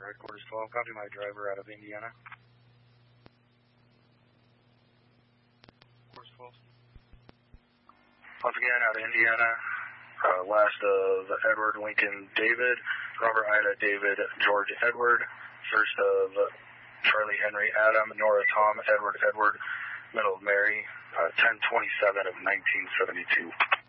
Headquarters 12, copy my driver out of Indiana. Headquarters 12. Once again, out of Indiana, last of Edward Lincoln David, Robert Ida David George Edward, first of Charlie Henry Adam, Nora Tom Edward Edward, middle of Mary, 10/27 of 1972.